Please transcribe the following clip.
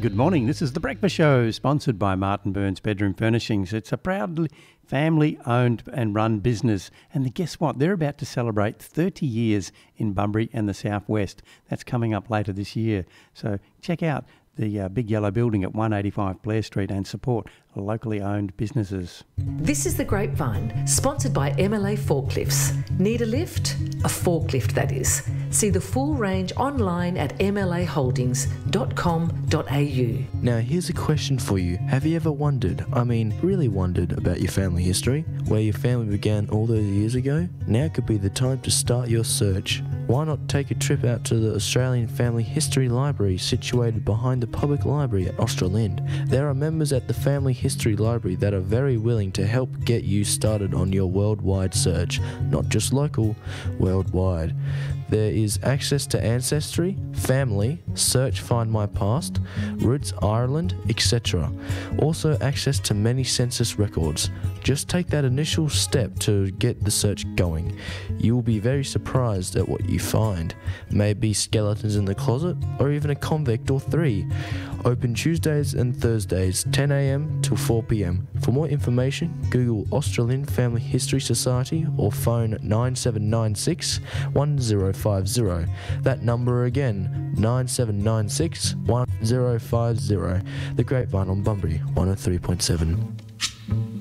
Good morning. This is The Breakfast Show, sponsored by Martin Burns Bedroom Furnishings. It's a proudly family-owned and run business. And guess what? They're about to celebrate 30 years in Bunbury and the Southwest. That's coming up later this year. So check out the big yellow building at 185 Blair Street and support locally owned businesses. This is The Grapevine, sponsored by MLA Forklifts. Need a lift? A forklift, that is. See the full range online at mlaholdings.com.au. Now here's a question for you. Have you ever really wondered about your family history? Where your family began all those years ago? Now could be the time to start your search. Why not take a trip out to the Australian Family History Library situated behind the public library at Australind? There are members at the Family History Library that are very willing to help get you started on your worldwide search, not just local, worldwide. There is access to Ancestry, Family, Search Find My Past, Roots Ireland, etc. Also access to many census records. Just take that initial step to get the search going. You will be very surprised at what you find. Maybe skeletons in the closet, or even a convict or three. Open Tuesdays and Thursdays, 10 a.m. till 4 p.m. For more information, Google Australian Family History Society or phone 9796 1050. That number again, 9796 1050. The Grapevine on Bunbury, 103.7.